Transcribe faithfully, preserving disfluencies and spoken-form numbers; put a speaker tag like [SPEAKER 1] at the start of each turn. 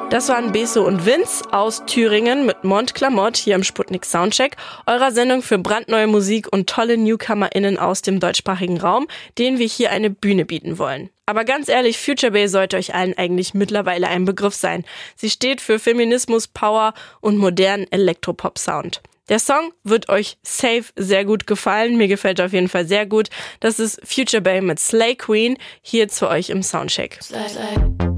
[SPEAKER 1] Das waren Beso und Vince aus Thüringen mit Mont Clamott hier im Sputnik Soundcheck, eurer Sendung für brandneue Musik und tolle NewcomerInnen aus dem deutschsprachigen Raum, denen wir hier eine Bühne bieten wollen. Aber ganz ehrlich, Future Bae sollte euch allen eigentlich mittlerweile ein Begriff sein. Sie steht für Feminismus, Power und modernen Elektropop-Sound. Der Song wird euch safe sehr gut gefallen. Mir gefällt er auf jeden Fall sehr gut. Das ist Future Bae mit Slay Queen hier zu euch im Soundcheck. Slay, slay.